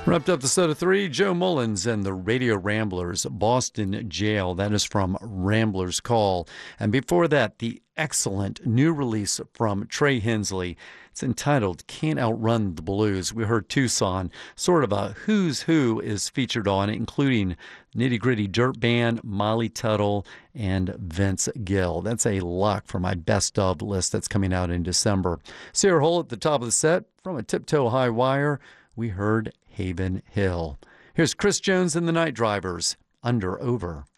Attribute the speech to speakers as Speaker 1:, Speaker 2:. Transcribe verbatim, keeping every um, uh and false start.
Speaker 1: Wrapped up the set of three, Joe Mullins and the Radio Ramblers, Boston Jail. That is from Rambler's Call. And before that, the excellent new release from Trey Hensley. It's entitled Can't Outrun the Blues. We heard Tucson, sort of a who's who is featured on it, including Nitty Gritty Dirt Band, Molly Tuttle, and Vince Gill. That's a lock for my best of list that's coming out in December. Sarah Hull at the top of the set from a Tiptoe High Wire. We heard Haven Hill. Here's Chris Jones and the Night Drivers, Under Over.